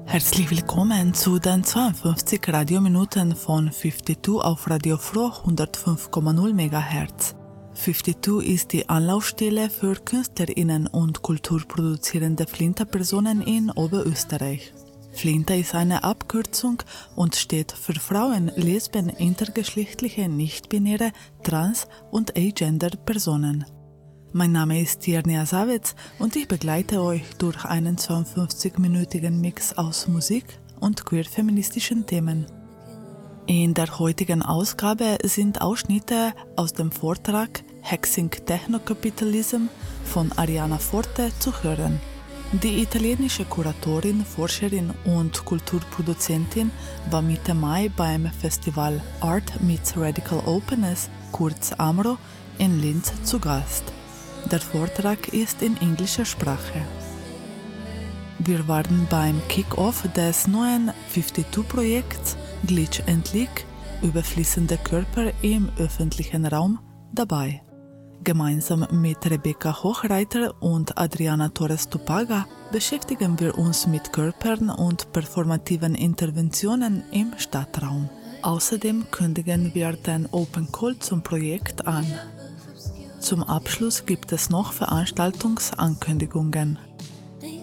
Herzlich willkommen zu den 52 Radiominuten von 52 auf Radio Froh 105,0 MHz. 52 ist die Anlaufstelle für KünstlerInnen und kulturproduzierende Flinter-Personen in Oberösterreich. Flinter ist eine Abkürzung und steht für Frauen, Lesben, intergeschlechtliche, nicht-binäre, trans- und agender-Personen. Mein Name ist Tiernia Savitz und ich begleite euch durch einen 52-minütigen Mix aus Musik und queer-feministischen Themen. In der heutigen Ausgabe sind Ausschnitte aus dem Vortrag Hexing Techno-Capitalism von Ariana Forte zu hören. Die italienische Kuratorin, Forscherin und Kulturproduzentin war Mitte Mai beim Festival Art Meets Radical Openness, kurz AMRO, in Linz zu Gast. Der Vortrag ist in englischer Sprache. Wir waren beim Kick-Off des neuen 52-Projekts Glitch and Leak, überfließende Körper im öffentlichen Raum, dabei. Gemeinsam mit Rebecca Hochreiter und Adriana Torres-Tupaga beschäftigen wir uns mit Körpern und performativen Interventionen im Stadtraum. Außerdem kündigen wir den Open Call zum Projekt an. Zum Abschluss gibt es noch Veranstaltungsankündigungen.